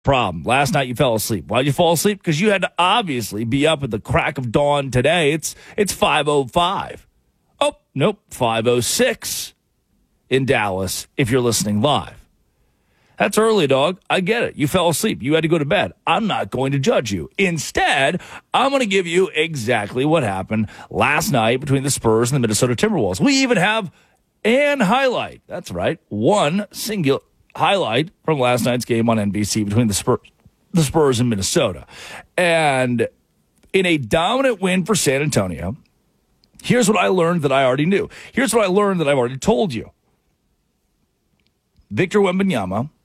Problem. Last night you fell asleep. Why'd you fall asleep? Because you had to obviously be up at the crack of dawn today. It's 5:05. Oh, nope, 5:06 in Dallas if you're listening live. That's early, dog. I get it. You fell asleep. You had to go to bed. I'm not going to judge you. Instead, I'm going to give you exactly what happened last night between the Spurs and the Minnesota Timberwolves. We even have an highlight. That's right. One singular highlight from last night's game on NBC between the Spurs and Minnesota. And in a dominant win for San Antonio, here's what I learned that I already knew. Here's what I learned that I've already told you. Victor Wembanyama